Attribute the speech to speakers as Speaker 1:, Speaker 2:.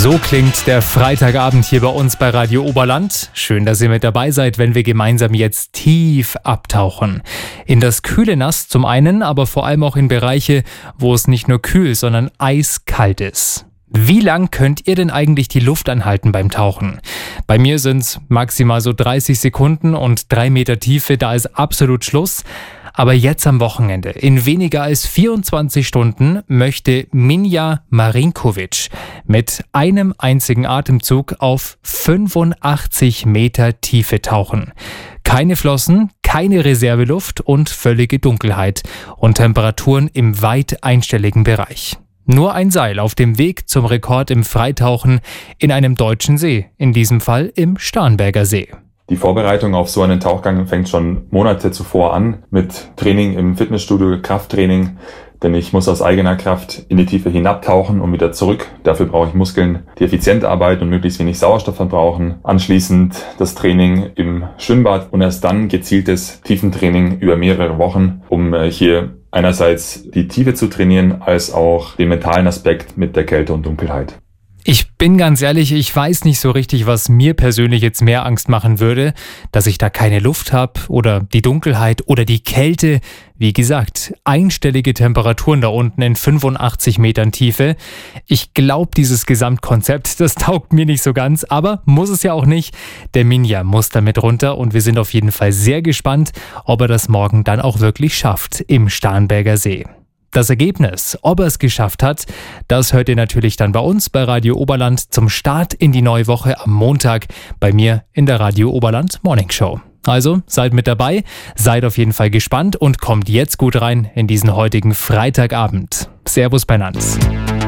Speaker 1: So klingt der Freitagabend hier bei uns bei Radio Oberland. Schön, dass ihr mit dabei seid, wenn wir gemeinsam jetzt tief abtauchen. In das kühle Nass zum einen, aber vor allem auch in Bereiche, wo es nicht nur kühl, sondern eiskalt ist. Wie lang könnt ihr denn eigentlich die Luft anhalten beim Tauchen? Bei mir sind es maximal so 30 Sekunden und 3 Meter Tiefe, da ist absolut Schluss. Aber jetzt am Wochenende, in weniger als 24 Stunden, möchte Minja Marinkovic mit einem einzigen Atemzug auf 85 Meter Tiefe tauchen. Keine Flossen, keine Reserveluft und völlige Dunkelheit und Temperaturen im weit einstelligen Bereich. Nur ein Seil auf dem Weg zum Rekord im Freitauchen in einem deutschen See, in diesem Fall im Starnberger See.
Speaker 2: Die Vorbereitung auf so einen Tauchgang fängt schon Monate zuvor an mit Training im Fitnessstudio, Krafttraining, denn ich muss aus eigener Kraft in die Tiefe hinabtauchen und wieder zurück. Dafür brauche ich Muskeln, die effizient arbeiten und möglichst wenig Sauerstoff verbrauchen. Anschließend das Training im Schwimmbad und erst dann gezieltes Tiefentraining über mehrere Wochen, um hier einerseits die Tiefe zu trainieren, als auch den mentalen Aspekt mit der Kälte und Dunkelheit.
Speaker 1: Ich bin ganz ehrlich, ich weiß nicht so richtig, was mir persönlich jetzt mehr Angst machen würde, dass ich da keine Luft habe oder die Dunkelheit oder die Kälte. Wie gesagt, einstellige Temperaturen da unten in 85 Metern Tiefe. Ich glaube, dieses Gesamtkonzept, das taugt mir nicht so ganz, aber muss es ja auch nicht. Der Minja muss damit runter und wir sind auf jeden Fall sehr gespannt, ob er das morgen dann auch wirklich schafft im Starnberger See. Das Ergebnis, ob er es geschafft hat, das hört ihr natürlich dann bei uns bei Radio Oberland zum Start in die neue Woche am Montag bei mir in der Radio Oberland Morning Show. Also seid mit dabei, seid auf jeden Fall gespannt und kommt jetzt gut rein in diesen heutigen Freitagabend. Servus beieinander.